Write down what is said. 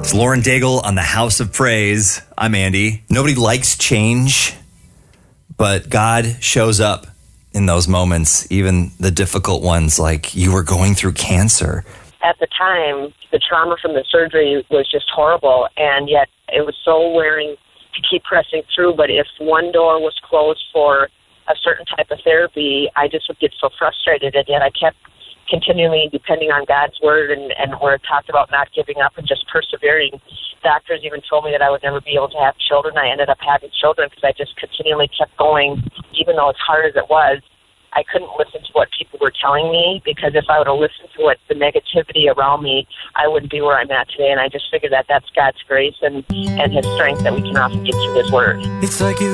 It's Lauren Daigle on the House of Praise. I'm Andy. Nobody likes change, but God shows up in those moments, even the difficult ones, like you were going through cancer. At the time, the trauma from the surgery was just horrible, and yet it was so wearing to keep pressing through. But if one door was closed for a certain type of therapy, I just would get so frustrated, and yet I kept continually depending on God's word and where it talked about not giving up and just persevering. Doctors even told me that I would never be able to have children. I ended up having children because I just continually kept going. Even though as hard as it was, I couldn't listen to what people were telling me, because if I would have listened to what the negativity around me, I wouldn't be where I'm at today. And I just figured that that's God's grace and His strength that we can often get through His word. It's like you